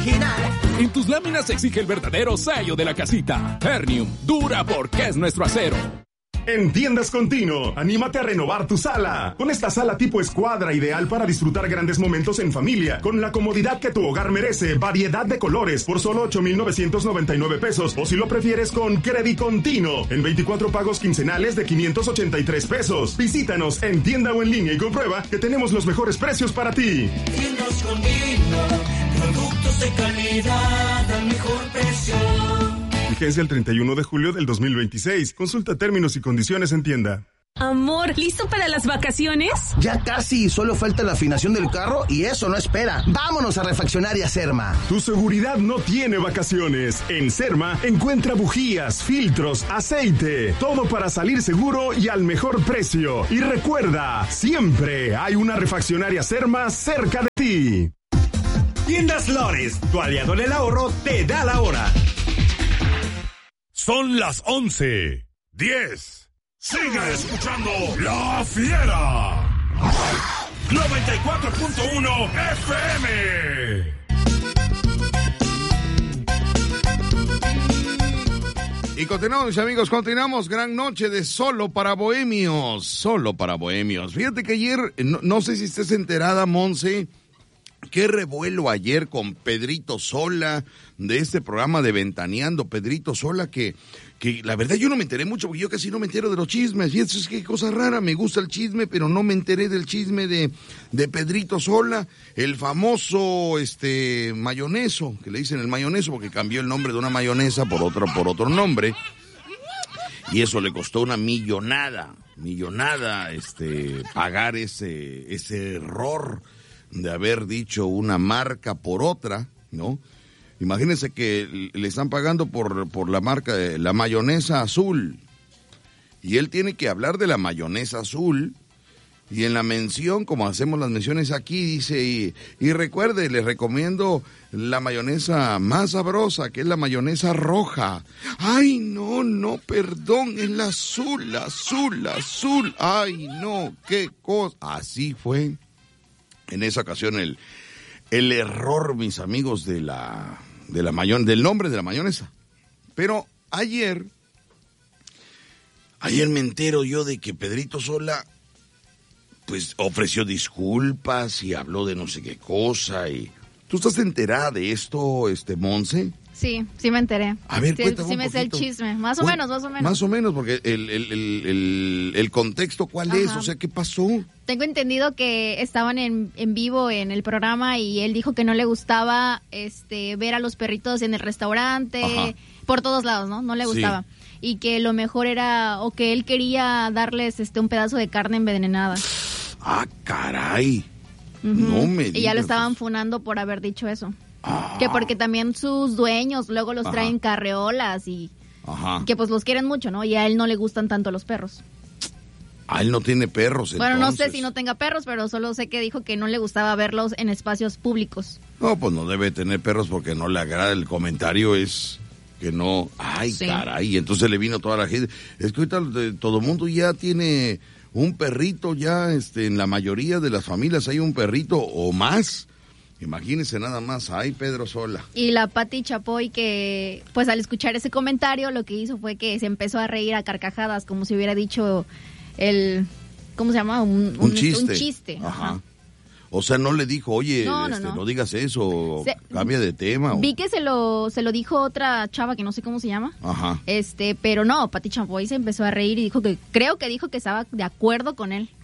original. En tus láminas se exige el verdadero sello de la casita. Ternium, dura porque es nuestro acero. En Tiendas Continuo, anímate a renovar tu sala. Con esta sala tipo escuadra ideal para disfrutar grandes momentos en familia, con la comodidad que tu hogar merece, variedad de colores por solo 8,999 pesos, o si lo prefieres con Credit Continuo, en 24 pagos quincenales de 583 pesos. Visítanos en tienda o en línea y comprueba que tenemos los mejores precios para ti. Tiendas Continuo, productos de calidad al mejor precio. Vigencia el 31 de julio del 2026. Consulta términos y condiciones en tienda. Amor, ¿listo para las vacaciones? Ya casi, solo falta la afinación del carro y eso no espera. Vámonos a Refaccionaria Serma. Tu seguridad no tiene vacaciones. En Serma encuentra bujías, filtros, aceite, todo para salir seguro y al mejor precio. Y recuerda, siempre hay una Refaccionaria Serma cerca de ti. Tiendas Lores, tu aliado en el ahorro, te da la hora. Son las 11:10. Sigue escuchando La Fiera. 94.1 FM. Y continuamos, mis amigos, continuamos. Gran noche de Solo para Bohemios. Solo para Bohemios. Fíjate que ayer, no sé si estés enterada, Monse, qué revuelo ayer con Pedrito Sola, de este programa de Ventaneando. Pedrito Sola, que la verdad yo no me enteré mucho, porque yo casi no me entero de los chismes. Y eso es que cosa rara, me gusta el chisme, pero no me enteré del chisme de Pedrito Sola, el famoso mayoneso, que le dicen el mayoneso porque cambió el nombre de una mayonesa por otro nombre. Y eso le costó una millonada, pagar ese error de haber dicho una marca por otra, ¿no? Imagínense que le están pagando por la marca de la mayonesa azul. Y él tiene que hablar de la mayonesa azul. Y en la mención, como hacemos las menciones aquí, dice, y recuerde, les recomiendo la mayonesa más sabrosa, que es la mayonesa roja. Ay, no, perdón, es la azul. Ay, no, qué cosa. Así fue en esa ocasión el error, mis amigos, del nombre de la mayonesa. Pero ayer me entero yo de que Pedrito Sola pues ofreció disculpas y habló de no sé qué cosa. Y ¿tú estás enterada de esto, Monse? Sí me enteré. A ver, cuéntame sí me sé el chisme, más o menos. Más o menos, porque el contexto, ¿cuál es? O sea, ¿qué pasó? Tengo entendido que estaban en vivo en el programa y él dijo que no le gustaba ver a los perritos en el restaurante, por todos lados, ¿no? No le gustaba. Sí. Y que lo mejor era, o que él quería darles un pedazo de carne envenenada. ¡Ah, caray! Uh-huh. No me digas. Y ya lo estaban funando por haber dicho eso. Que porque también sus dueños luego los traen carreolas y que pues los quieren mucho, ¿no? Y a él no le gustan tanto los perros. Ah, él no tiene perros, entonces. Bueno, no sé si no tenga perros, pero solo sé que dijo que no le gustaba verlos en espacios públicos. No, pues no debe tener perros porque no le agrada. El comentario es que no. Ay, sí. Caray, entonces le vino toda la gente. Es que ahorita todo el mundo ya tiene un perrito, ya en la mayoría de las familias hay un perrito o más. Imagínense nada más, ay, Pedro Sola. Y la Pati Chapoy, que pues al escuchar ese comentario lo que hizo fue que se empezó a reír a carcajadas, como si hubiera dicho ¿cómo se llama? Un chiste. Ajá. O sea, no le dijo, oye, no digas eso, cambia de tema. Vi que se lo dijo otra chava que no sé cómo se llama. Ajá. Pero no, Pati Chapoy se empezó a reír y dijo que estaba de acuerdo con él.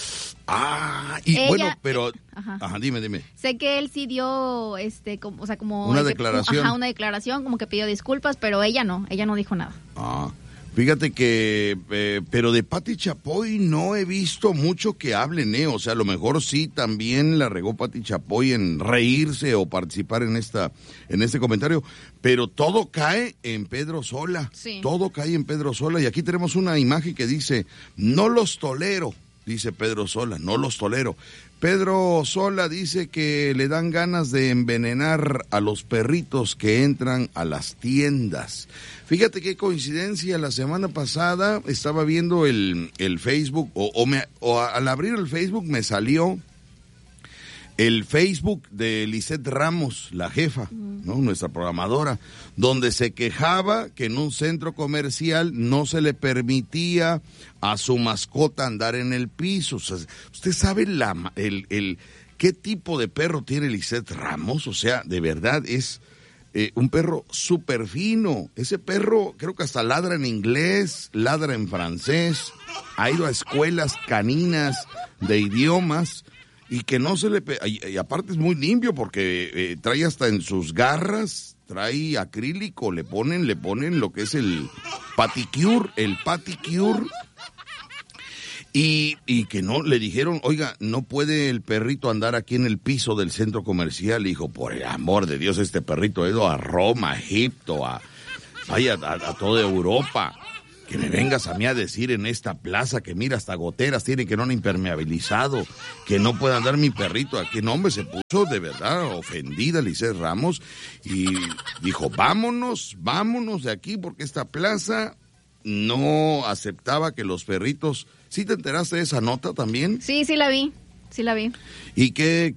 Ah, y bueno, pero dime. Sé que él sí dio como una declaración. Una declaración, como que pidió disculpas, pero ella no dijo nada. Ah. Fíjate que, pero de Pati Chapoy no he visto mucho que hablen, O sea, a lo mejor sí también la regó Pati Chapoy en reírse o participar en este comentario, pero todo cae en Pedro Sola. Sí. Todo cae en Pedro Sola. Y aquí tenemos una imagen que dice, no los tolero, dice Pedro Sola, no los tolero. Pedro Sola dice que le dan ganas de envenenar a los perritos que entran a las tiendas. Fíjate qué coincidencia, la semana pasada estaba viendo el Facebook, al abrir el Facebook me salió el Facebook de Lisette Ramos, la jefa, ¿no? Nuestra programadora, donde se quejaba que en un centro comercial no se le permitía a su mascota andar en el piso. O sea, ¿usted sabe qué tipo de perro tiene Lisette Ramos? O sea, de verdad es un perro súper fino. Ese perro creo que hasta ladra en inglés, ladra en francés, ha ido a escuelas caninas de idiomas. Y que no se le... Y aparte es muy limpio porque trae hasta en sus garras, trae acrílico, le ponen lo que es el paticure. Y que no, le dijeron, oiga, no puede el perrito andar aquí en el piso del centro comercial. Y dijo, por el amor de Dios, este perrito ha ido a Roma, a Egipto, vaya a toda Europa. Que me vengas a mí a decir en esta plaza que mira, hasta goteras tiene que no han impermeabilizado, que no puede andar mi perrito aquí. No, hombre, se puso de verdad ofendida Lisette Ramos y dijo, vámonos de aquí porque esta plaza no aceptaba que los perritos... ¿Sí te enteraste de esa nota también? Sí la vi. ¿Y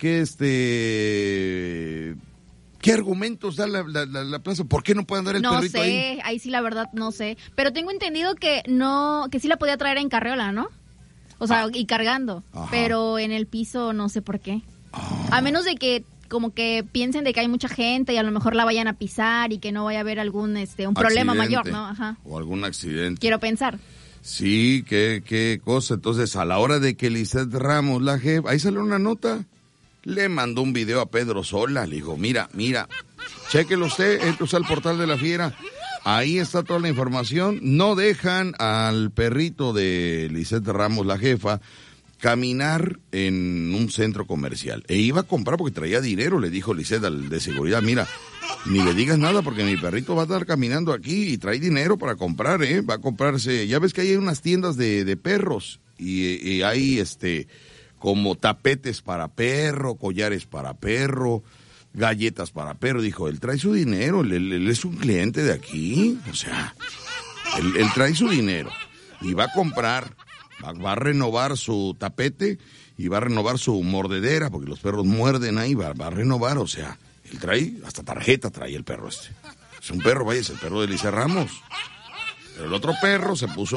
¿Qué argumentos da la plaza? ¿Por qué no puede andar el perrito ahí? No sé, ahí sí la verdad no sé. Pero tengo entendido que sí la podía traer en carriola, ¿no? O sea, y cargando. Ajá. Pero en el piso no sé por qué. A menos de que como que piensen de que hay mucha gente y a lo mejor la vayan a pisar y que no vaya a haber algún un problema mayor, ¿no? Ajá. O algún accidente. Quiero pensar. Sí, qué cosa. Entonces, a la hora de que Lisette Ramos, la jefa, ahí salió una nota. Le mandó un video a Pedro Sola, le dijo, mira, chéquelo usted, entra al portal de La Fiera, ahí está toda la información, no dejan al perrito de Lisette Ramos, la jefa, caminar en un centro comercial. E iba a comprar porque traía dinero, le dijo Lisette al de seguridad, mira, ni le digas nada porque mi perrito va a estar caminando aquí y trae dinero para comprar, va a comprarse, ya ves que hay unas tiendas de perros y hay como tapetes para perro, collares para perro, galletas para perro. Dijo, él trae su dinero, él es un cliente de aquí. O sea, él trae su dinero y va a comprar, va a renovar su tapete y va a renovar su mordedera, porque los perros muerden ahí, va a renovar. O sea, él trae, hasta tarjeta trae el perro este. Es un perro, vaya, es el perro de Lisette Ramos. Pero el otro perro se puso,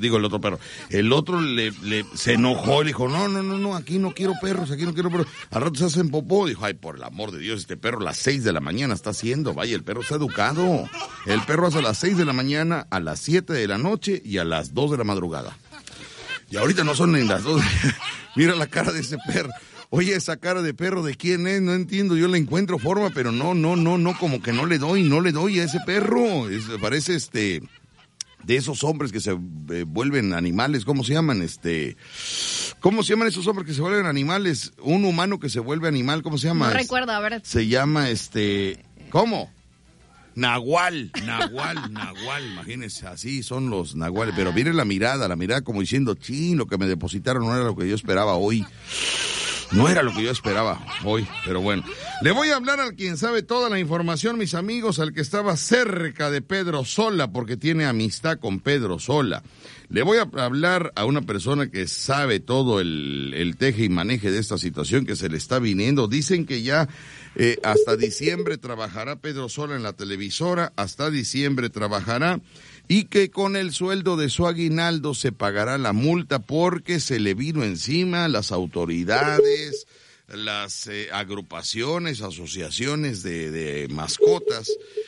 el otro se enojó y dijo, no, aquí no quiero perros. Al rato se hacen popó, dijo, ay, por el amor de Dios, este perro a las 6 de la mañana está haciendo, vaya, el perro está educado. El perro hace a las 6 de la mañana, a las 7 de la noche y a las 2 de la madrugada. Y ahorita no son ni las 2. Mira la cara de ese perro. Oye, esa cara de perro, ¿de quién es? No entiendo, yo le encuentro forma, pero no, como que no le doy a ese perro. Parece de esos hombres que se vuelven animales, ¿cómo se llaman? ¿Cómo se llaman esos hombres que se vuelven animales? Un humano que se vuelve animal, ¿cómo se llama? No recuerdo, a ver. Se llama, ¿cómo? Nahual, imagínense, así son los nahuales, pero miren la mirada como diciendo, chin, lo que me depositaron no era lo que yo esperaba hoy. No era lo que yo esperaba hoy, pero bueno. Le voy a hablar al quien sabe toda la información, mis amigos, al que estaba cerca de Pedro Sola, porque tiene amistad con Pedro Sola. Le voy a hablar a una persona que sabe todo el teje y maneje de esta situación que se le está viniendo. Dicen que ya hasta diciembre trabajará Pedro Sola en la televisora, hasta diciembre trabajará. Y que con el sueldo de su aguinaldo se pagará la multa porque se le vino encima las autoridades, las agrupaciones, asociaciones de mascotas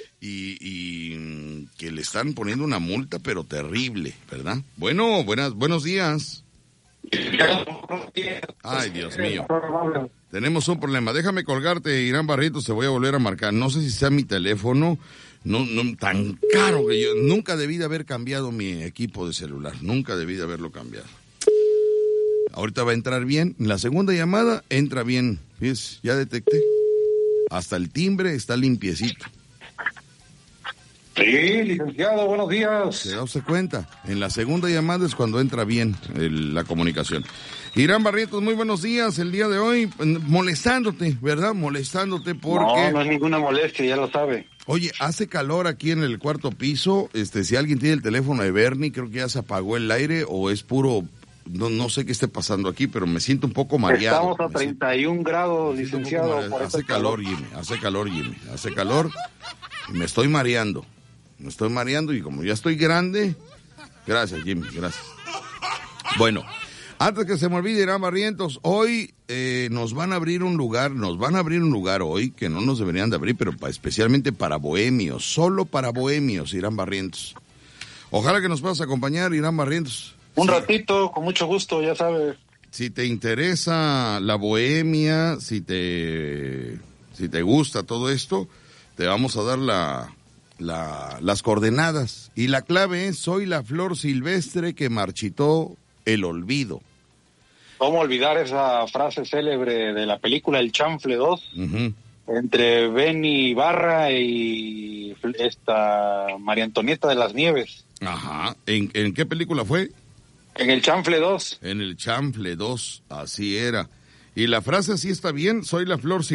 y que le están poniendo una multa pero terrible, ¿verdad? Bueno, buenos días. Ay, Dios mío. Tenemos un problema. Déjame colgarte, Irán Barrientos, te voy a volver a marcar. No sé si sea mi teléfono. No, tan caro que yo nunca debí de haber cambiado mi equipo de celular, nunca debí de haberlo cambiado. Ahorita va a entrar bien, en la segunda llamada entra bien, ¿ves? Ya detecté, hasta el timbre está limpiecito. Sí, licenciado, buenos días. ¿Se da usted cuenta? En la segunda llamada es cuando entra bien la comunicación. Irán Barrientos, muy buenos días. El día de hoy, molestándote, ¿verdad? Molestándote porque... No es ninguna molestia, ya lo sabe. Oye, hace calor aquí en el cuarto piso. Si alguien tiene el teléfono de Bernie, creo que ya se apagó el aire o es puro no sé qué esté pasando aquí, pero me siento un poco mareado. Estamos a 31 grados, licenciado. Por hace calor, Jimmy, hace calor y me estoy mareando. Y como ya estoy grande, gracias, Jimmy, gracias. Bueno, antes que se me olvide, Irán Barrientos, hoy nos van a abrir un lugar hoy que no nos deberían de abrir, pero especialmente para bohemios, solo para bohemios, Irán Barrientos. Ojalá que nos puedas acompañar, Irán Barrientos. Un ratito, con mucho gusto, ya sabes. Si te interesa la bohemia, si te gusta todo esto, te vamos a dar las coordenadas. Y la clave es: soy la flor silvestre que marchitó el olvido. ¿Cómo olvidar esa frase célebre de la película El Chanfle 2? Uh-huh. Entre Benny Ibarra y esta María Antonieta de las Nieves. Ajá. ¿En qué película fue? En El Chanfle 2. En El Chanfle 2, así era. Y la frase sí está bien: soy la flor silvestre